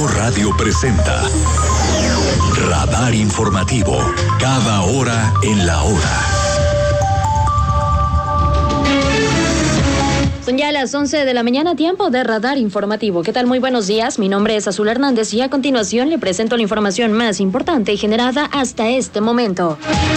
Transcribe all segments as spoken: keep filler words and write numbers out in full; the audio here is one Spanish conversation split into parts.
Jalisco Radio presenta Radar Informativo, cada hora en la hora. Son ya las once de la mañana, tiempo de Radar Informativo. ¿Qué tal? Muy buenos días. Mi nombre es Azul Hernández y a continuación le presento la información más importante generada hasta este momento.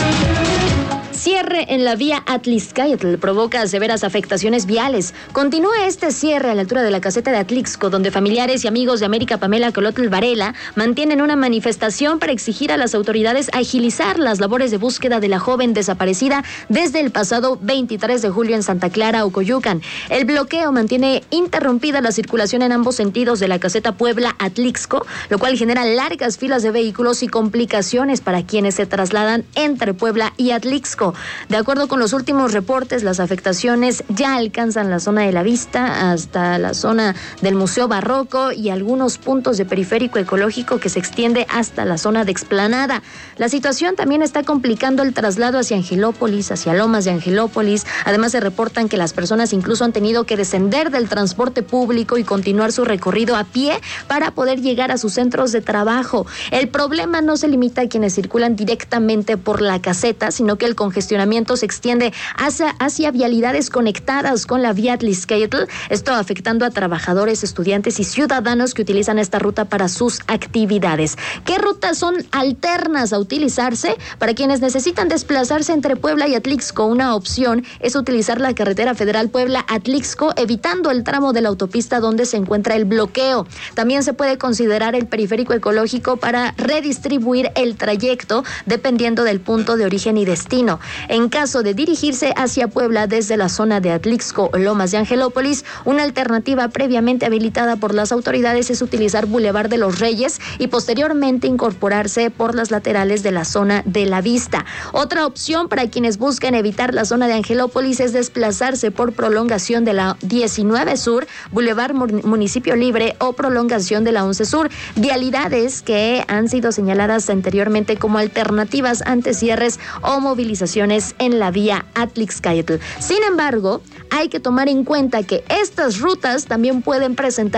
Cierre en la vía Atlixcayotl provoca severas afectaciones viales. Continúa este cierre a la altura de la caseta de Atlixco, donde familiares y amigos de América Pamela Colotl Varela mantienen una manifestación para exigir a las autoridades agilizar las labores de búsqueda de la joven desaparecida desde el pasado veintitrés de julio en Santa Clara, Ocoyucan. El bloqueo mantiene interrumpida la circulación en ambos sentidos de la caseta Puebla-Atlixco, lo cual genera largas filas de vehículos y complicaciones para quienes se trasladan entre Puebla y Atlixco. De acuerdo con los últimos reportes, las afectaciones ya alcanzan la zona de la Vista hasta la zona del Museo Barroco y algunos puntos de periférico ecológico que se extiende hasta la zona de Explanada. La situación también está complicando el traslado hacia Angelópolis, hacia Lomas de Angelópolis. Además, se reportan que las personas incluso han tenido que descender del transporte público y continuar su recorrido a pie para poder llegar a sus centros de trabajo. El problema no se limita a quienes circulan directamente por la caseta, sino que el congestionamiento se extiende hacia, hacia vialidades conectadas con la vía Atlixcayotl, esto afectando a trabajadores, estudiantes y ciudadanos que utilizan esta ruta para sus actividades. ¿Qué rutas son alternas a utilizarse? Para quienes necesitan desplazarse entre Puebla y Atlixco, una opción es utilizar la carretera federal Puebla-Atlixco, evitando el tramo de la autopista donde se encuentra el bloqueo. También se puede considerar el periférico ecológico para redistribuir el trayecto dependiendo del punto de origen y destino. En caso de dirigirse hacia Puebla desde la zona de Atlixco o Lomas de Angelópolis, una alternativa previamente habilitada por las autoridades es utilizar Boulevard de los Reyes y posteriormente incorporarse por las laterales de la zona de la Vista. Otra opción para quienes buscan evitar la zona de Angelópolis es desplazarse por prolongación de la diecinueve Sur, Boulevard Municipio Libre o prolongación de la once Sur, vialidades que han sido señaladas anteriormente como alternativas ante cierres o movilizaciones en la vía Atlixcayotl. Sin embargo, hay que tomar en cuenta que estas rutas también pueden presentar